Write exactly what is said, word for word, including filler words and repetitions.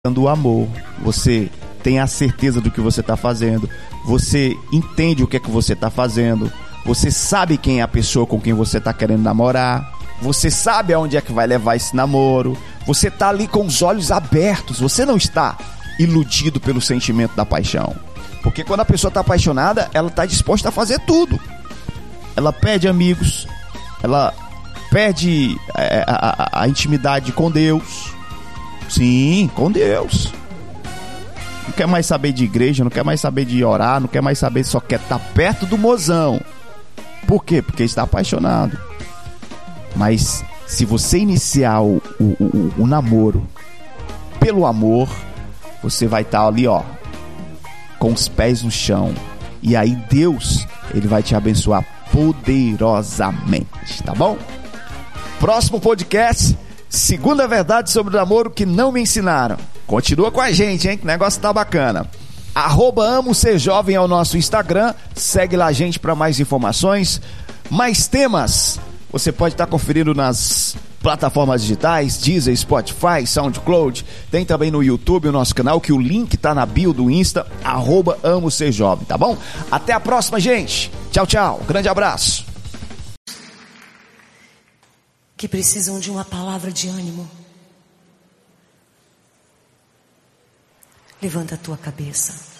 o amor, você tem a certeza do que você está fazendo, você entende o que é que você está fazendo, você sabe quem é a pessoa com quem você está querendo namorar, você sabe aonde é que vai levar esse namoro, você está ali com os olhos abertos, você não está iludido pelo sentimento da paixão, porque quando a pessoa está apaixonada, ela está disposta a fazer tudo, ela perde amigos, ela perde é, a, a, a intimidade com Deus. Sim, com Deus. Não quer mais saber de igreja, não quer mais saber de orar, não quer mais saber, só quer estar perto do mozão. Por quê? Porque está apaixonado. Mas se você iniciar o, o, o, o namoro pelo amor, você vai estar ali, ó, com os pés no chão. E aí Deus, Ele vai te abençoar poderosamente, tá bom? Próximo podcast, segunda verdade sobre o namoro que não me ensinaram. Continua com a gente, hein? Que o negócio tá bacana. Arroba Amo Ser Jovem é o nosso Instagram. Segue lá a gente para mais informações. Mais temas você pode estar conferindo nas plataformas digitais, Deezer, Spotify, SoundCloud. Tem também no YouTube o nosso canal, que o link tá na bio do Insta. Arroba Amo Ser Jovem, tá bom? Até a próxima, gente. Tchau, tchau. Grande abraço. Que precisam de uma palavra de ânimo. Levanta a tua cabeça.